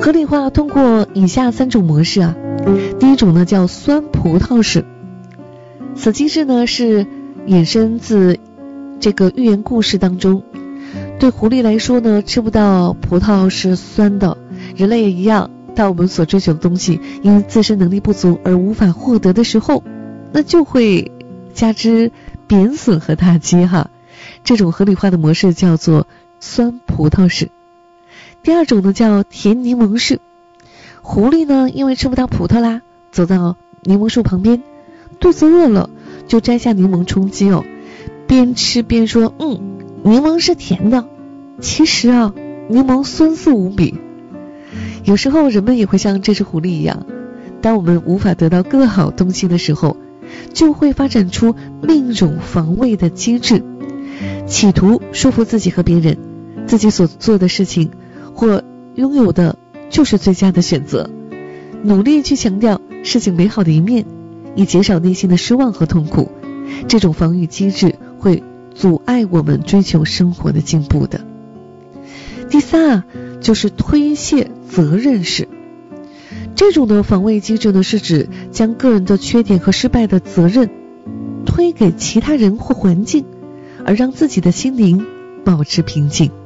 合理化通过以下3种模式啊。第一种呢叫酸葡萄式，此机制呢是衍生自这个寓言故事当中。对狐狸来说呢，吃不到葡萄是酸的，人类也一样。当我们所追求的东西因自身能力不足而无法获得的时候，那就会加之贬损和打击哈。这种合理化的模式叫做酸葡萄式。第二种呢叫甜柠檬式，狐狸呢因为吃不到葡萄啦，走到柠檬树旁边，肚子饿了就摘下柠檬充饥哦，边吃边说柠檬是甜的，其实啊柠檬酸涩无比。有时候人们也会像这只狐狸一样，当我们无法得到更好东西的时候，就会发展出另一种防卫的机制，企图说服自己和别人，自己所做的事情或拥有的就是最佳的选择，努力去强调事情美好的一面，以减少内心的失望和痛苦。这种防御机制会阻碍我们追求生活的进步的。第三就是推卸责任式。这种的防卫机制呢，是指将个人的缺点和失败的责任推给其他人或环境，而让自己的心灵保持平静。